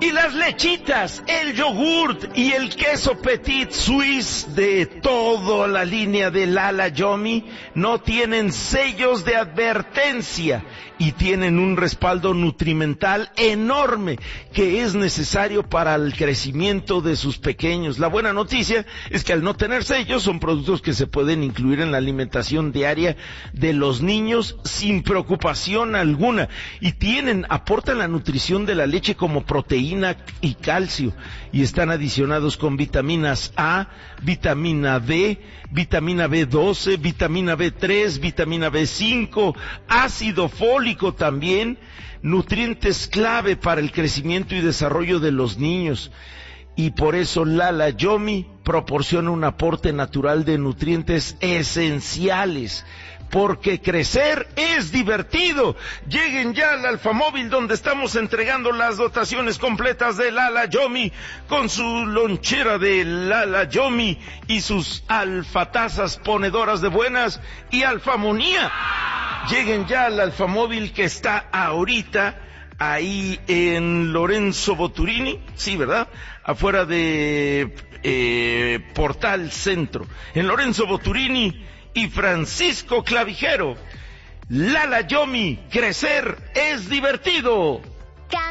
Y las lechitas, el yogurt y el queso Petit Suisse de toda la línea de Lala Yomi no tienen sellos de advertencia y tienen un respaldo nutrimental enorme que es necesario para el crecimiento de sus pequeños. La buena noticia es que al no tener sellos son productos que se pueden incluir en la alimentación diaria de los niños sin preocupación alguna y aportan la nutrición de la leche como proteína y calcio y están adicionados con vitaminas A, vitamina D, vitamina B12, vitamina B3, vitamina B5, ácido fólico también, nutrientes clave para el crecimiento y desarrollo de los niños. Y por eso Lala Yomi proporciona un aporte natural de nutrientes esenciales, porque crecer es divertido. Lleguen ya al Alfamóvil donde estamos entregando las dotaciones completas de Lala Yomi con su lonchera de Lala Yomi y sus alfatazas ponedoras de buenas y alfamonía. Lleguen ya al Alfamóvil que está ahorita ahí en Lorenzo Boturini, sí, ¿verdad? Afuera de Portal Centro, en Lorenzo Boturini y Francisco Clavijero. Lala Yomi, crecer es divertido.